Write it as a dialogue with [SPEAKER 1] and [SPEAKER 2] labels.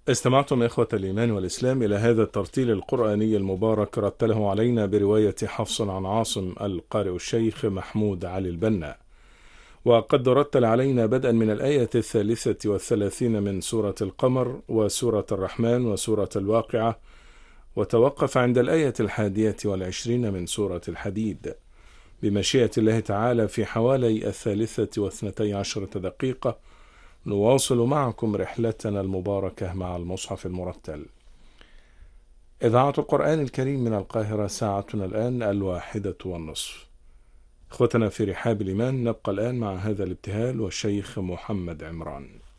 [SPEAKER 1] استمعتم إخوة الإيمان والإسلام إلى هذا الترتيل القرآني المبارك رتله علينا برواية حفص عن عاصم القارئ الشيخ محمود علي البنا. وقد رتل علينا بدءا من الآية 33 من سورة القمر وسورة الرحمن وسورة الواقعة، وتوقف عند الآية 21 من سورة الحديد. بمشيئة الله تعالى في حوالي 23 دقيقة نواصل معكم رحلتنا المباركة مع المصحف المرتل. إذاعة القرآن الكريم من القاهرة، ساعتنا الآن 1:30. إخوتنا في رحاب الإيمان، نبقى الآن مع هذا الابتهال والشيخ محمد عمران.